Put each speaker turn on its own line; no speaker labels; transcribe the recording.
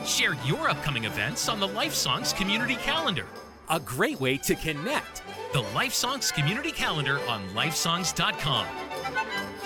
Share your upcoming events on the Life Songs Community Calendar.
A great way to connect.
The Life Songs Community Calendar on lifesongs.com.